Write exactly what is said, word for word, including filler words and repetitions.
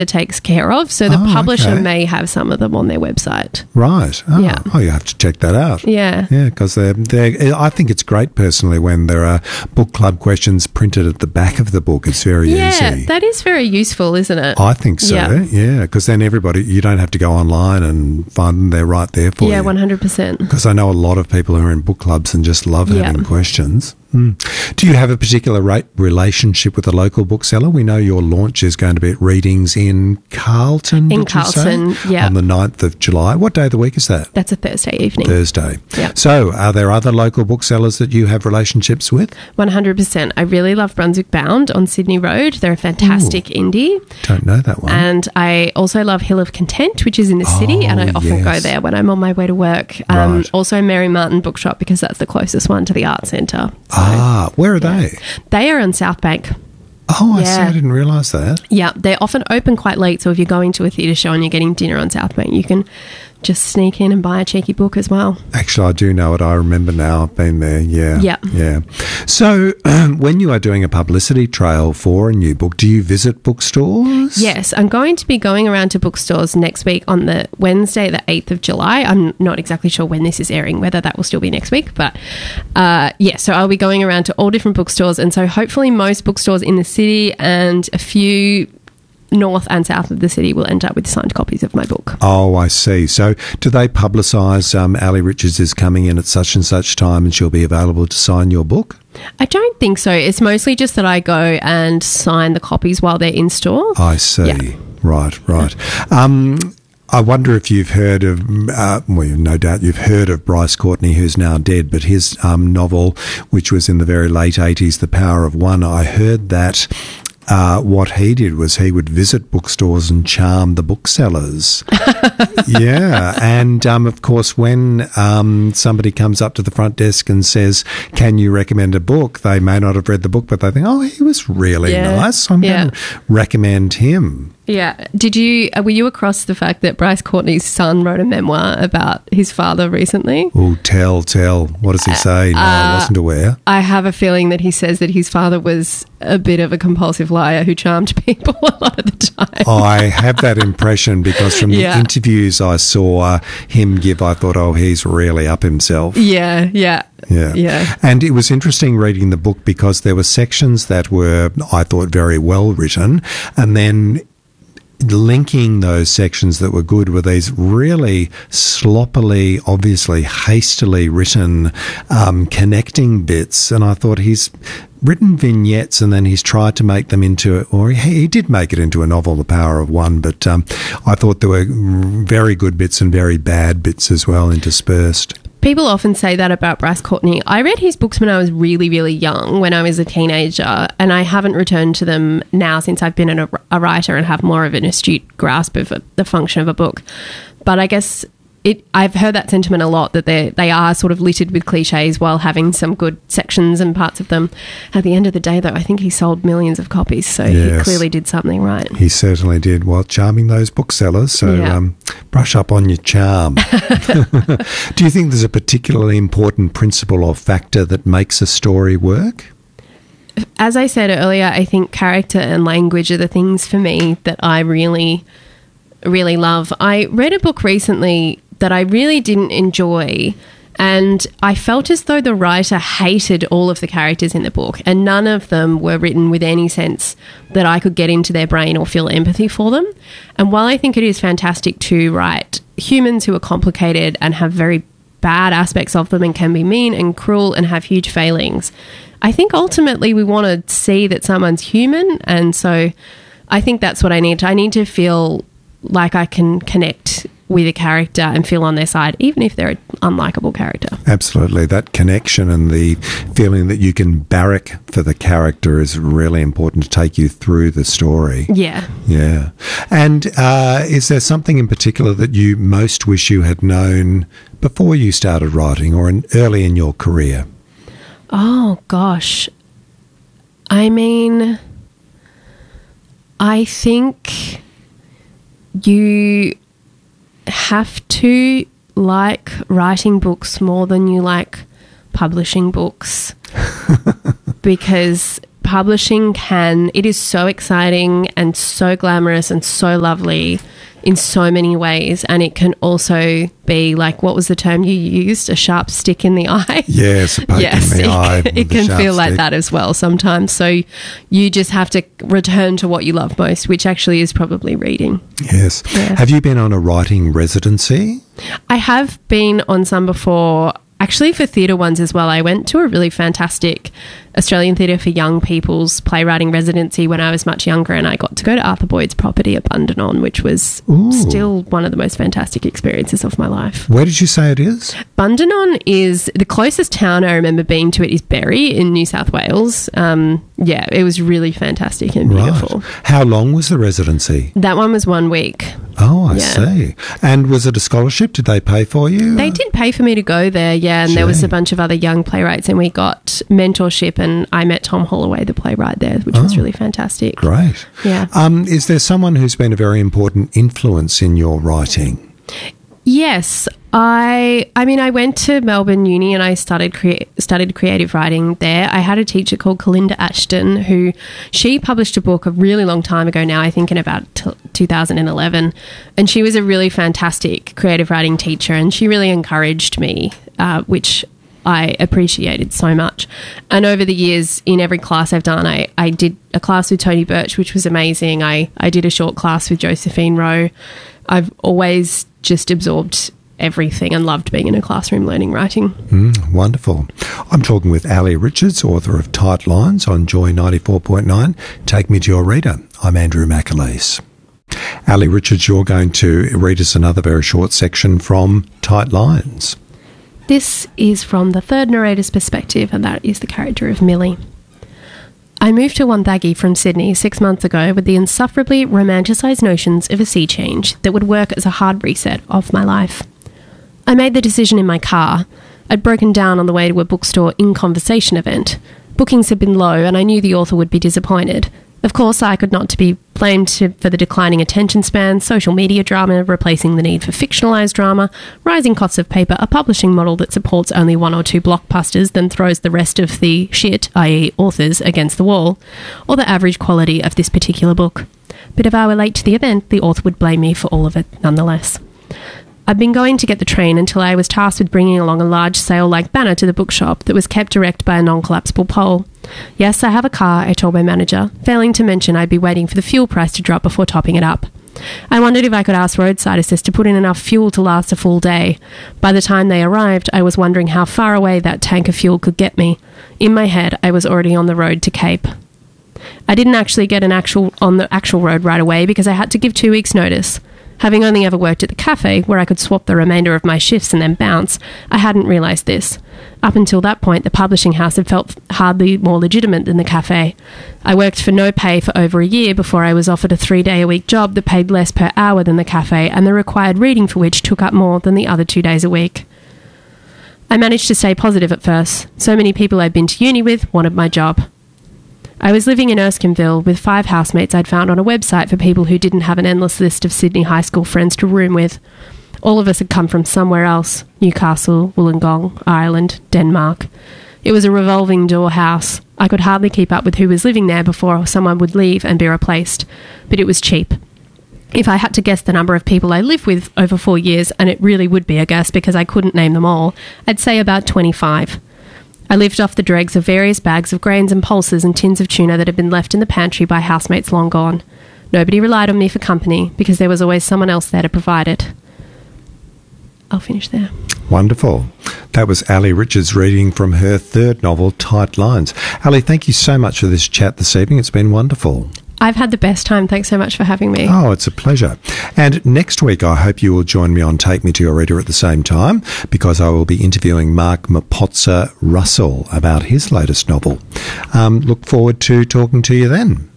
takes care of. So the Oh, publisher okay. may have some of them on their website. Right. Oh, Yeah. oh, you have to check that out. Yeah. Yeah, because they're, they're, I think it's great personally when there are book club questions printed at the back of the book. It's very Yeah, easy. that is very useful, isn't it? I think so. Yeah. Yeah, because then everybody, you don't have to go online and find them. They're right there for yeah, you. one hundred percent. Because I know a lot of people who are in book clubs and just love Yeah. having questions. Mm. Do you have a particular rate relationship with a local bookseller? We know your launch is going to be at Readings in Carlton, In did you say? Carlton, yeah. On the ninth of July. What day of the week is that? That's a Thursday evening. Thursday. Yeah. So, are there other local booksellers that you have relationships with? one hundred percent. I really love Brunswick Bound on Sydney Road. They're a fantastic indie. Don't know that one. And I also love Hill of Content, which is in the city, and I Oh, often go yes. there when I'm on my way to work. Um, Right. Also, Mary Martin Bookshop, because that's the closest one to the Art Centre. So, ah, where are they? they are on South Bank. Oh, I see. Yeah. I didn't realise that. Yeah, they're often open quite late, so if you're going to a theatre show and you're getting dinner on South Bank, you can just sneak in and buy a cheeky book as well. Actually, I do know it. I remember now. I've been there. Yeah. Yeah. Yeah. So, um, when you are doing a publicity trail for a new book, do you visit bookstores? Yes, I'm going to be going around to bookstores next week on the Wednesday, the eighth of July. I'm not exactly sure when this is airing, whether that will still be next week. But uh, yeah, so I'll be going around to all different bookstores. And so hopefully most bookstores in the city and a few north and south of the city will end up with signed copies of my book. Oh, I see. So, do they publicise um, Ali Richards is coming in at such and such time and she'll be available to sign your book? I don't think so. It's mostly just that I go and sign the copies while they're in store. I see. Yeah. Right, right. Um, I wonder if you've heard of, uh, well, no doubt you've heard of Bryce Courtney, who's now dead, but his um, novel, which was in the very late eighties, The Power of One, I heard that uh, what he did was he would visit bookstores and charm the booksellers. Yeah. And, um, of course, when um, somebody comes up to the front desk and says, can you recommend a book? They may not have read the book, but they think, oh, he was really Yeah. nice. I'm Yeah. going to recommend him. Yeah. Did you, uh, were you across the fact that Bryce Courtney's son wrote a memoir about his father recently? Oh, tell, tell. What does he say? No, I wasn't aware. I have a feeling that he says that his father was a bit of a compulsive liar who charmed people a lot of the time. I have that impression because from the Yeah. interviews I saw him give, I thought, oh, he's really up himself. Yeah, yeah. Yeah. Yeah. And it was interesting reading the book because there were sections that were, I thought, very well written. And then linking those sections that were good with these really sloppily, obviously hastily written um, connecting bits. And I thought he's written vignettes and then he's tried to make them into, or he, he did make it into a novel, The Power of One, but um, I thought there were very good bits and very bad bits as well interspersed. People often say that about Bryce Courtney. I read his books when I was really, really young, when I was a teenager, and I haven't returned to them now since I've been a, a writer and have more of an astute grasp of a, the function of a book. But I guess it, I've heard that sentiment a lot, that they they are sort of littered with cliches while having some good sections and parts of them. At the end of the day, though, I think he sold millions of copies, so he Yes. clearly did something right. He certainly did, while charming those booksellers. So Yeah. um, brush up on your charm. Do you think there's a particularly important principle or factor that makes a story work? As I said earlier, I think character and language are the things for me that I really, really love. I read a book recently that I really didn't enjoy, and I felt as though the writer hated all of the characters in the book, and none of them were written with any sense that I could get into their brain or feel empathy for them. And while I think it is fantastic to write humans who are complicated and have very bad aspects of them and can be mean and cruel and have huge failings, I think ultimately we want to see that someone's human. And so I think that's what I need to. I need to feel like I can connect with a character and feel on their side, even if they're an unlikable character. Absolutely. That connection and the feeling that you can barrack for the character is really important to take you through the story. Yeah. Yeah. And uh, is there something in particular that you most wish you had known before you started writing or in, early in your career? Oh, gosh. I mean, I think you have to like writing books more than you like publishing books because publishing can, it is so exciting and so glamorous and so lovely in so many ways, and it can also be like, what was the term you used? A sharp stick in the eye? Yes, a poke yes, in the it, eye. It can feel stick. like that as well sometimes. So you just have to return to what you love most, which actually is probably reading. Yes. Yeah. Have you been on a writing residency? I have been on some before. Actually, for theatre ones as well. I went to a really fantastic Australian Theatre for Young People's playwriting residency when I was much younger, and I got to go to Arthur Boyd's property at Bundanon, which was Ooh. still one of the most fantastic experiences of my life. Where did you say it is? Bundanon is the closest town I remember being to it is Berry in New South Wales. Um, yeah, it was really fantastic and beautiful. Right. How long was the residency? That one was one week. Oh, I Yeah. see. And was it a scholarship? Did they pay for you? They did pay for me to go there, yeah, and there was Gee. a bunch of other young playwrights, and we got mentorship, and I met Tom Holloway, the playwright there, which was Oh. really fantastic. Great. Yeah. Um, is there someone who's been a very important influence in your writing? Yes, I. I mean, I went to Melbourne Uni and I started crea- studied creative writing there. I had a teacher called Kalinda Ashton, who she published a book a really long time ago now. I think in about t- two thousand eleven, and she was a really fantastic creative writing teacher, and she really encouraged me, uh, which I appreciated so much. And over the years, in every class I've done, I, I did a class with Tony Birch, which was amazing. I, I did a short class with Josephine Rowe. I've always just absorbed everything and loved being in a classroom learning writing. Mm, wonderful. I'm talking with Ali Richards, author of Tight Lines on Joy ninety-four point nine. Take Me to Your Reader. I'm Andrew McAleese. Ali Richards, you're going to read us another very short section from Tight Lines. This is from the third narrator's perspective, and that is the character of Millie. I moved to Wonthaggi from Sydney six months ago with the insufferably romanticised notions of a sea change that would work as a hard reset of my life. I made the decision in my car. I'd broken down on the way to a bookstore in-conversation event. Bookings had been low, and I knew the author would be disappointed. Of course, I could not to be blamed to, for the declining attention span, social media drama replacing the need for fictionalised drama, rising costs of paper, a publishing model that supports only one or two blockbusters, then throws the rest of the shit, that is authors, against the wall, or the average quality of this particular book. But if I were late to the event, the author would blame me for all of it nonetheless. I'd been going to get the train until I was tasked with bringing along a large sale-like banner to the bookshop that was kept erect by a non-collapsible pole. Yes, I have a car, I told my manager, failing to mention I'd be waiting for the fuel price to drop before topping it up. I wondered if I could ask roadside assist to put in enough fuel to last a full day. By the time they arrived, I was wondering how far away that tank of fuel could get me. In my head, I was already on the road to Cape. I didn't actually get an actual on the actual road right away because I had to give two weeks' notice. Having only ever worked at the cafe, where I could swap the remainder of my shifts and then bounce, I hadn't realised this. Up until that point, the publishing house had felt hardly more legitimate than the cafe. I worked for no pay for over a year before I was offered a three-day-a-week job that paid less per hour than the cafe, and the required reading for which took up more than the other two days a week. I managed to stay positive at first. So many people I'd been to uni with wanted my job. I was living in Erskineville with five housemates I'd found on a website for people who didn't have an endless list of Sydney high school friends to room with. All of us had come from somewhere else: Newcastle, Wollongong, Ireland, Denmark. It was a revolving door house. I could hardly keep up with who was living there before someone would leave and be replaced, but it was cheap. If I had to guess the number of people I lived with over four years, and it really would be a guess because I couldn't name them all, I'd say about twenty-five. I lived off the dregs of various bags of grains and pulses and tins of tuna that had been left in the pantry by housemates long gone. Nobody relied on me for company because there was always someone else there to provide it. I'll finish there. Wonderful. That was Ali Richards reading from her third novel, Tight Lines. Ali, thank you so much for this chat this evening. It's been wonderful. I've had the best time. Thanks so much for having me. Oh, it's a pleasure. And next week, I hope you will join me on Take Me to Your Reader at the same time, because I will be interviewing Mark Mapotsa Russell about his latest novel. Um, look forward to talking to you then.